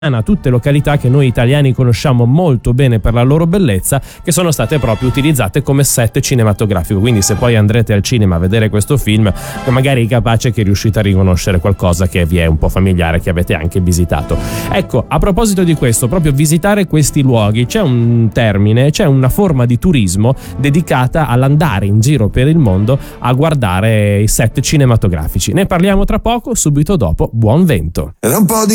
tutte località che noi italiani conosciamo molto bene per la loro bellezza, che sono state proprio utilizzate come set cinematografico. Quindi se poi andrete al cinema a vedere questo film, magari è capace che riuscite a riconoscere qualcosa che vi è un po' familiare, che avete anche visitato. Ecco, a proposito di questo, proprio visitare questi luoghi, c'è un termine, c'è una forma di turismo dedicata all'andare in giro per il mondo a guardare i set cinematografici. Ne parliamo tra poco, subito dopo Buon Vento. Era un po' di